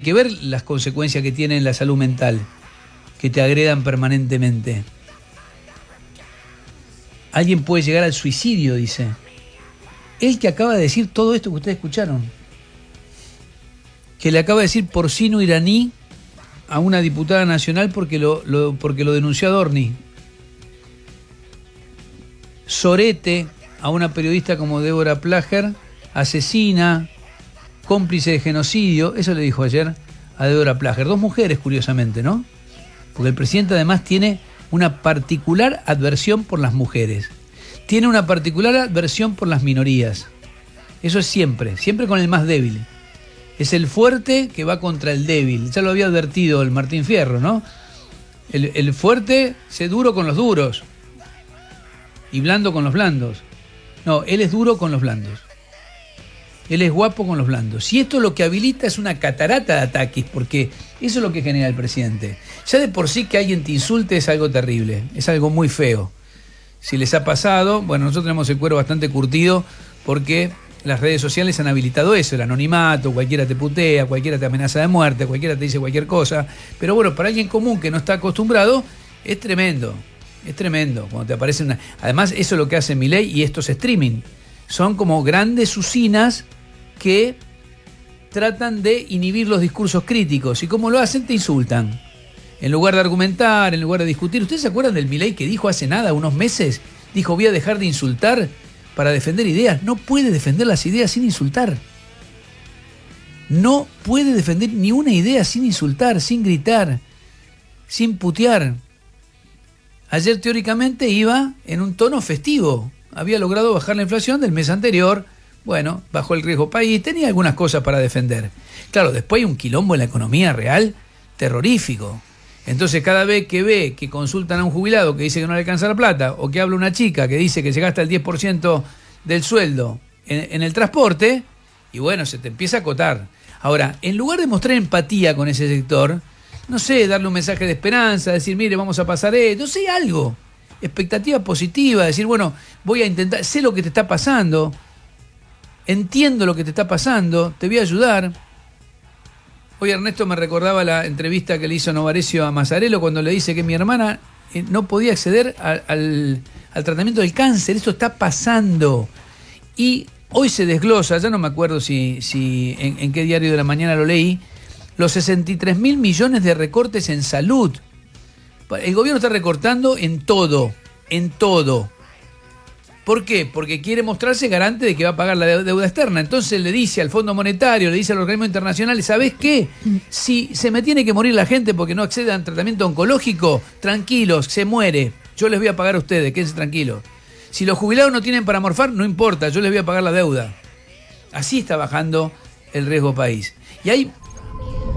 que ver las consecuencias que tiene en la salud mental, que te agredan permanentemente. Alguien puede llegar al suicidio, dice. Él que acaba de decir todo esto que ustedes escucharon. Que le acaba de decir porcino iraní a una diputada nacional porque lo denunció a Dorni. Sorete a una periodista como Débora Plager, asesina, cómplice de genocidio. Eso le dijo ayer a Débora Plager. 2 mujeres, curiosamente, ¿no? Porque el presidente además tiene una particular adversión por las mujeres. Tiene una particular adversión por las minorías. Eso es siempre con el más débil. Es el fuerte que va contra el débil. Ya lo había advertido el Martín Fierro, ¿no? El fuerte se duro con los duros y blando con los blandos. No, él es duro con los blandos. Él es guapo con los blandos. Y esto lo que habilita es una catarata de ataques, porque eso es lo que genera el presidente. Ya de por sí que alguien te insulte es algo terrible, es algo muy feo. Si les ha pasado, bueno, nosotros tenemos el cuero bastante curtido porque las redes sociales han habilitado eso, el anonimato, cualquiera te putea, cualquiera te amenaza de muerte, cualquiera te dice cualquier cosa. Pero bueno, para alguien común que no está acostumbrado, es tremendo. Es tremendo cuando te aparece una... Además, eso es lo que hace Milei y estos streaming. Son como grandes usinas que tratan de inhibir los discursos críticos. Y como lo hacen, te insultan. En lugar de argumentar, en lugar de discutir. ¿Ustedes se acuerdan del Milei que dijo hace nada, unos meses? Dijo, voy a dejar de insultar para defender ideas. No puede defender las ideas sin insultar. No puede defender ni una idea sin insultar, sin gritar, sin putear. Ayer teóricamente iba en un tono festivo. Había logrado bajar la inflación del mes anterior. Bueno, bajó el riesgo país, tenía algunas cosas para defender. Claro, después hay un quilombo en la economía real terrorífico. Entonces cada vez que ve que consultan a un jubilado que dice que no le alcanza la plata, o que habla una chica que dice que se gasta el 10% del sueldo en el transporte, y bueno, se te empieza a acotar. Ahora, en lugar de mostrar empatía con ese sector, no sé, darle un mensaje de esperanza, decir, mire, vamos a pasar esto, no sé, algo. Expectativa positiva, decir, bueno, voy a intentar, sé lo que te está pasando, entiendo lo que te está pasando, te voy a ayudar. Hoy Ernesto me recordaba la entrevista que le hizo Novarecio a Mazzarello cuando le dice que mi hermana no podía acceder al tratamiento del cáncer. Esto está pasando. Y hoy se desglosa, ya no me acuerdo si en qué diario de la mañana lo leí, los 63.000 millones de recortes en salud. El gobierno está recortando en todo, en todo. ¿Por qué? Porque quiere mostrarse garante de que va a pagar la deuda externa. Entonces le dice al Fondo Monetario, le dice al organismo internacional, ¿sabés qué? Si se me tiene que morir la gente porque no accede a tratamiento oncológico, tranquilos, se muere. Yo les voy a pagar a ustedes, quédense tranquilos. Si los jubilados no tienen para morfar, no importa, yo les voy a pagar la deuda. Así está bajando el riesgo país. Y hay